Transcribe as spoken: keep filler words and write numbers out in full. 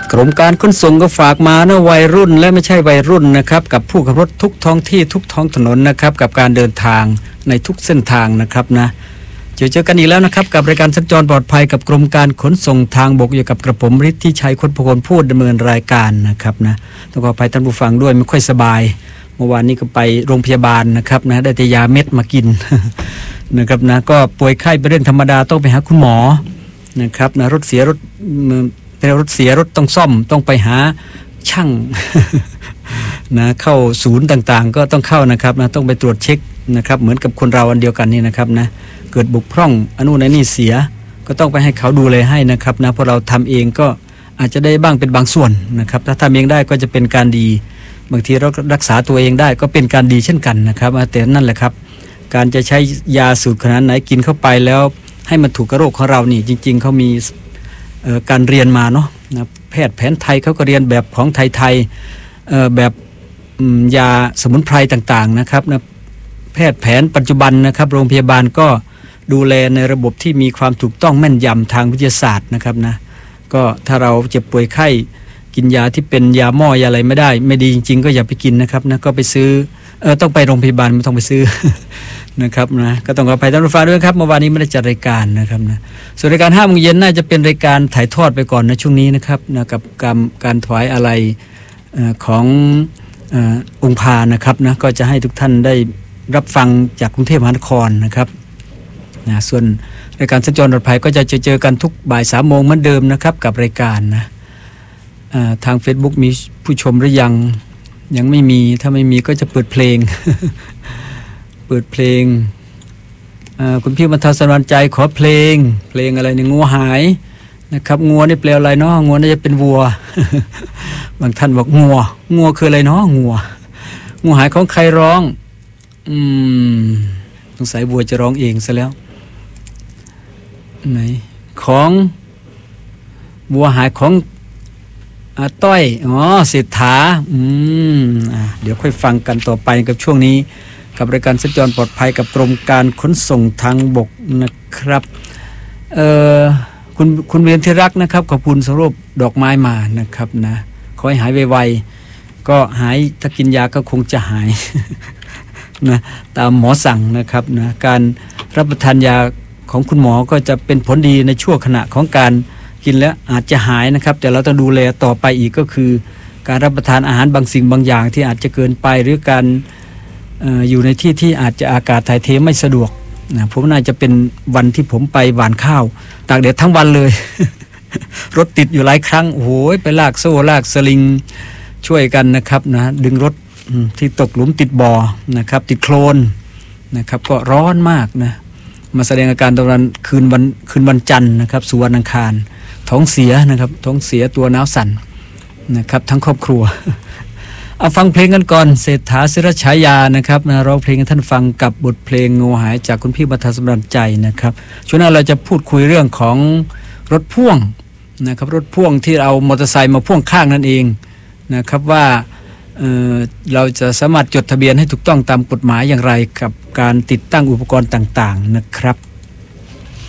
กรมการขนส่งก็ฝากมานะวัยรุ่นและไม่ใช่วัยรุ่นนะครับกับผู้ขับรถทุกท้องที่ทุกท้องถนนนะครับกับการเดินทางในทุกเส้นทางนะครับนะเจอเจอกันอีกแล้วนะครับกับรายการสัญจรปลอดภัยกับกรมการขนส่งทางบกอยู่กับกระผมฤทธิ์ที่ชัยคนพกลพูดดำเนินรายการนะครับนะต้องขออภัยท่านผู้ฟังด้วยไม่ค่อยสบายเมื่อวานนี้ก็ไปโรงพยาบาลนะครับนะได้แต่ยาเม็ดมากิน นะครับนะก็ป่วยไข้เป็นเรื่องธรรมดาต้องไปหาคุณหมอนะครับนะรถเสียรถเป็นรถเสียรถต้องซ่อมต้องไปหาช่าง นะเข้าศูนย์ต่างๆก็ต้องเข้านะครับนะต้องไปตรวจเช็คนะครับเหมือนกับคนเราอันเดียวกันนี่นะครับนะเกิดบกพร่องอนุนันนี่เสียก็ต้องไปให้เขาดูแลให้นะครับนะเพราะเราทำเองก็อาจจะได้บ้างเป็นบางส่วนนะครับถ้าทำเองได้ก็จะเป็นการดีบางทีเรารักษาตัวเองได้ก็เป็นการดีเช่นกันนะครับแต่นั่นแหละครับการจะใช้ยาสูตรขนาดไหนกินเข้าไปแล้วให้มันถูกกับโรคของเรานี่จริงๆเขามีการเรียนมาเนาะนะแพทย์แผนไทยเขาก็เรียนแบบของไทยๆแบบยาสมุนไพรต่างๆนะครับนะแพทย์แผนปัจจุบันนะครับโรงพยาบาลก็ดูแลในระบบที่มีความถูกต้องแม่นยำทางวิทยาศาสตร์นะครับนะก็ถ้าเราเจ็บป่วยไข้กินยาที่เป็นยาหม้อยาอะไรไม่ได้ไม่ดีจริงๆก็อย่าไปกินนะครับนะก็ไปซื้อเออต้องไปโรงพยาบาลไม่ต้องไปซื้อ นะครับนะก็ต้องขออภัยท่านผู้ฟังด้วยครับเมื่อวานนี้ไม่ได้จัดรายการนะครับนะส่วนรายการห้าโมงเย็นน่าจะเป็นรายการถ่ายทอดไปก่อนในช่วงนี้นะครับนะกับการการถวายอะไรขององค์พานะครับนะก็จะให้ทุกท่านได้รับฟังจากกรุงเทพมหานครนะครับนะส่วนรายการสัญจรปลอดภัยก็จะเจอกันทุกบ่ายสามโมงเหมือนเดิมนะครับกับรายการนะทาง Facebook มีผู้ชมหรือยังยังไม่มีถ้าไม่มีก็จะเปิดเพลง เปิดเพลงคุณพี่บรรเทาสนานใจขอเพลงเพลงอะไรเนี่ยงัวหายนะครับงัวนี่แปลอะไรเนาะงัวน่าจะเป็นวัว บางท่านบอกงัวงัวคืออะไรเนาะงัวงัวหายของใครร้องอืมสงสัยวัวจะร้องเองซะแล้วไหนของวัวหายของอาต้อยอ๋อเศรษฐาอืมอ่ะเดี๋ยวค่อยฟังกันต่อไปกับช่วงนี้กับรายการสัญจรปลอดภัยกับกรมการขนส่งทางบกนะครับเอ่อคุณคุณเวียนที่รักนะครับขอบคุณสำหรับดอกไม้มานะครับนะขอให้หายไวๆก็หายถ้ากินยาก็คงจะหาย นะตามหมอสั่งนะครับนะการรับประทานยาของคุณหมอก็จะเป็นผลดีในช่วงขณะของการกินแล้วอาจจะหายนะครับแต่เราต้องดูแลต่อไปอีกก็คือการรับประทานอาหารบางสิ่งบางอย่างที่อาจจะเกินไปหรือการเอ่ออยู่ในที่ที่อาจจะอากาศถ่ายเทไม่สะดวกนะผมน่าจะเป็นวันที่ผมไปหว่านข้าวตากแดดทั้งวันเลย รถติดอยู่หลายครั้งโอ้โหไปลากโซ่ลากสลิงช่วยกันนะครับนะดึงรถที่ตกหลุมติดบ่อนะครับติดโคลนนะครับก็ร้อนมากนะมาแสดงอาการตอนนั้นคืนวันคืนวันจันทร์นะครับสู่วันอังคารท้องเสียนะครับท้องเสียตัวหนาวสั่นนะครับทั้งครอบครัว เอาฟังเพลงกันก่อนเศรษฐาศิรฉายานะครับนะร้องเพลงให้ท่านฟังกับบทเพลงงัวหายจากคุณพี่บรรเทาสนานใจนะครับช่วงหน้าเราจะพูดคุยเรื่องของรถพ่วงนะครับรถพ่วงที่เอามอเตอร์ไซค์มาพ่วงข้างนั่นเองนะครับว่าเอ่อเราจะสามารถจดทะเบียนให้ถูกต้องตามกฎหมายอย่างไรกับการติดตั้งอุปกรณ์ต่างๆนะครับ